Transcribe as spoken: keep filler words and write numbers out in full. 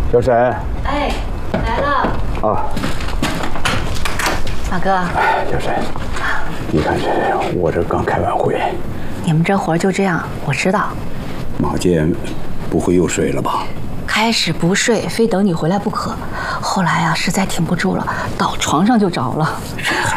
小沈。 哎，来了。 啊。 马哥。 小沈，你看这，我这刚开完会。 你们这活就这样，我知道。 马健，不会又睡了吧？ 开始不睡，非等你回来不可。后来啊，实在挺不住了，倒床上就着了。 这孩